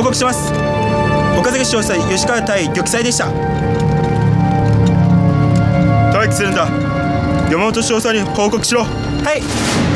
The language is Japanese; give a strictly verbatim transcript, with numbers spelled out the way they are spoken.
告します。岡崎少佐吉川対玉砕でした。待機するんだ。山本少佐に報告しろ。はい。